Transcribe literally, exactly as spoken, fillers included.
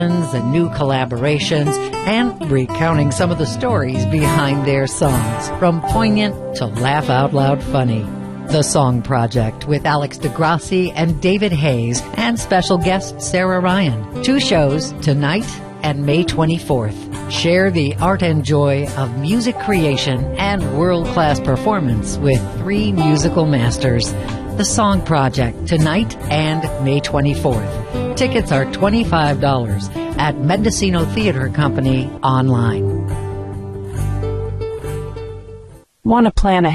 and new collaborations, and recounting some of the stories behind their songs, from poignant to laugh-out-loud funny. The Song Project with Alex DeGrassi and David Hayes and special guest Sarah Ryan. Two shows tonight and May twenty-fourth. Share the art and joy of music creation and world-class performance with three musical masters. The Song Project tonight and May twenty-fourth. Tickets are twenty-five dollars at Mendocino Theater Company online. Want to plan ahead?